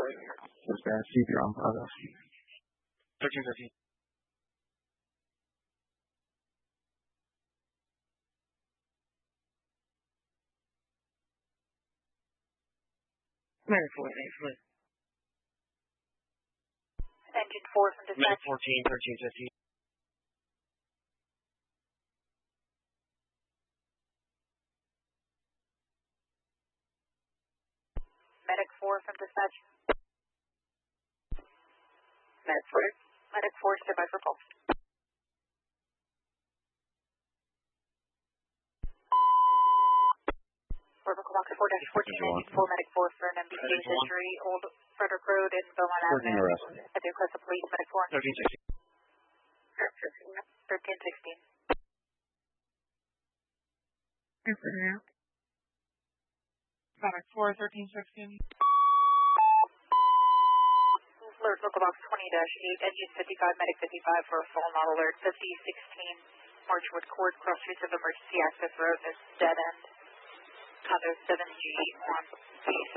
Just CPR on progress. 1313. Medic 4, Medic 4. Engine 4 from dispatch. Medic 14, 1350. Medic 4 from dispatch. Medic 4. Medic 4, stand by for pulse. Orbital Box 4-14, 4 Medic 4 for an MBC's injury, Old Frederick Road in Beaumont Avenue. At the request of police, Medic 4. 1316. 1316. Medic 4, 1316. Alert Local Box 20-8, engine 55, Medic 55 for a full not alert. 5016 Marchwood Court, cross streets of Emergency Access Road, this dead end. Condo 7G on